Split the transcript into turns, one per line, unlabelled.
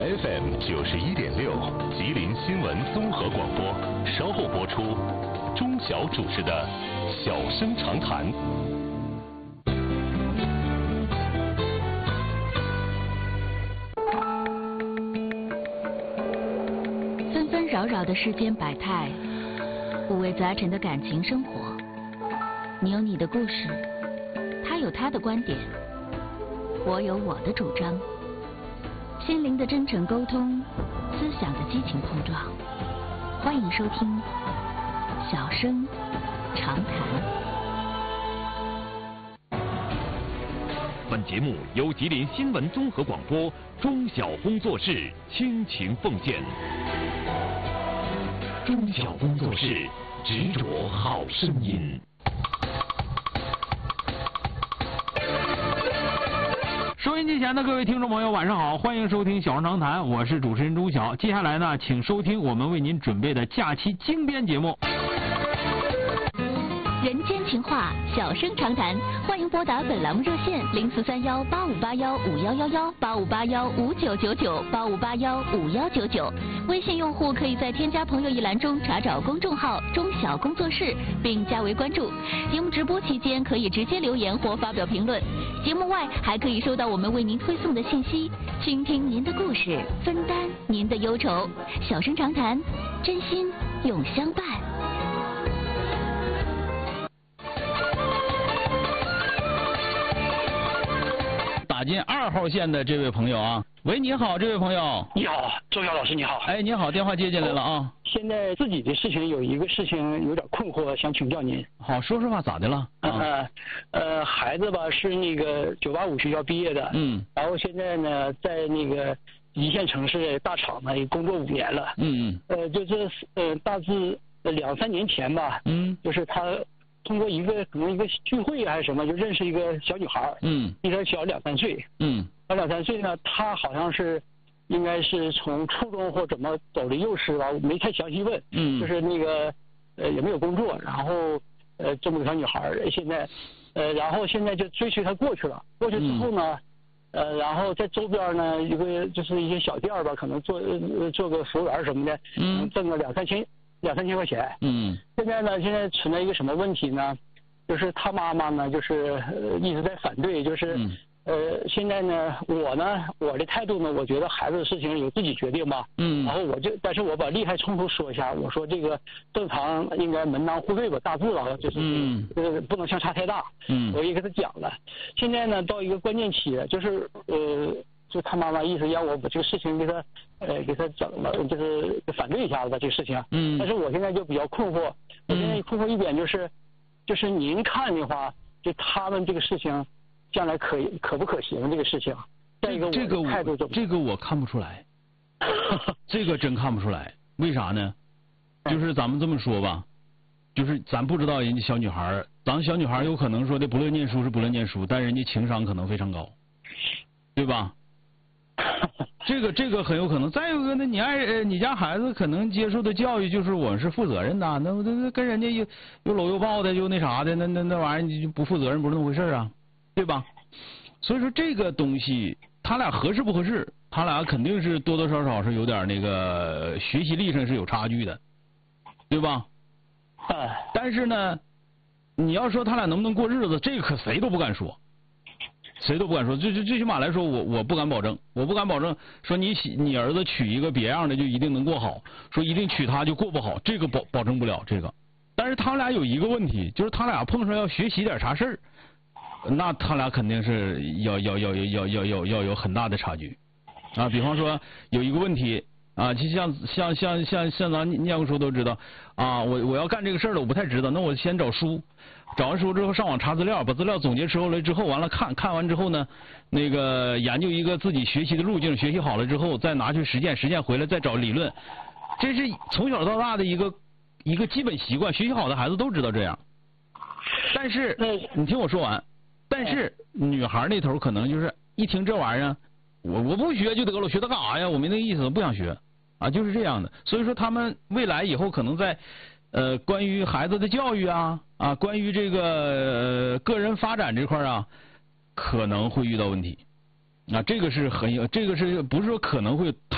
FM 91.6，吉林新闻综合广播，稍后播出。钟晓主持的《小生长谈》。
纷纷扰扰的世间百态，五味杂陈的感情生活。你有你的故事，他有他的观点，我有我的主张。心灵的真诚沟通，思想的激情碰撞。欢迎收听《小生长谈》。
本节目由吉林新闻综合广播钟晓工作室倾情奉献。钟晓工作室，执着好声音。
收音机前的各位听众朋友，晚上好，欢迎收听《小生长谈》，我是主持人钟晓。接下来呢，请收听我们为您准备的假期精编节目。
人间情话，小生长谈，欢迎拨打本栏目热线0431858151118581599985815199。微信用户可以在添加朋友一栏中查找公众号钟晓工作室，并加为关注。节目直播期间可以直接留言或发表评论，节目外还可以收到我们为您推送的信息，倾听您的故事，分担您的忧愁。小生长谈，真心永相伴。
打进2号线的这位朋友啊，喂，你好，这位朋友。
你好，周晓老师，你好。
哎，你好，电话接进来了啊。
现在自己的事情有一个事情有点困惑，想请教您。
好，说吧，咋的了？
孩子吧是那个985学校毕业的，然后现在呢在那个一线城市大厂呢工作5年了，就是大致2-3年前吧，就是他通过可能一个聚会还是什么，就认识一个小女孩，比他小2-3岁，他2-3岁呢，他好像是应该是从初中或怎么走的幼师吧，没太详细问，就是那个也没有工作，然后这么个小女孩现在然后现在就追随他过去了，过去之后呢，然后在周边呢就是一些小店吧，可能做个服务员什么的，挣个2-3千块钱。现在存在一个什么问题呢？就是他妈妈呢，就是一直在反对，就是现在呢，我的态度呢，我觉得孩子的事情有自己决定吧。然后但是我把利害冲突说一下，我说这个正常应该门当户对吧，大致了，就是不能相差太大。我也给他讲了。现在呢，到一个关键期，就是就他妈妈意思让我把这个事情给他整了，就是反对一下子吧这个事情。但是我现在就比较困惑，我现在困惑一点就是您看的话，就他们这个事情将来可不可行这个事情？再一个我的态度怎么？
这个我看不出来，这个真看不出来，为啥呢？就是咱们这么说吧，就是咱不知道人家小女孩，咱小女孩有可能说的不乐念书是不乐念书，但人家情商可能非常高，对吧？这个很有可能。再有一个呢，你家孩子可能接受的教育就是我是负责任的，那跟人家有搂有抱的，就那啥的，那玩意儿你就不负责任，不是那么回事啊，对吧？所以说这个东西他俩合适不合适，他俩肯定是多多少少是有点那个学习力上是有差距的，对吧？但是呢，你要说他俩能不能过日子，这个可谁都不敢说。谁都不敢说，最起码来说，我不敢保证，说你儿子娶一个别样的就一定能过好，说一定娶她就过不好，这个保证不了这个。但是他俩有一个问题，就是他俩碰上要学习点啥事儿，那他俩肯定是要有很大的差距啊。比方说有一个问题啊，就像咱念过书都知道啊，我要干这个事儿了，我不太知道，那我先找书。找完书之后上网查资料，把资料总结出来之后，完了看完之后呢，那个研究一个自己学习的路径，学习好了之后再拿去实践回来再找理论，这是从小到大的一个基本习惯，学习好的孩子都知道这样。但是你听我说完，但是女孩那头可能就是一听这玩意儿，我不学就得了，我学它干啥呀？我没那个意思，不想学啊，就是这样的。所以说他们未来以后可能在关于孩子的教育啊，关于这个个人发展这块啊，可能会遇到问题。这个是不是说可能会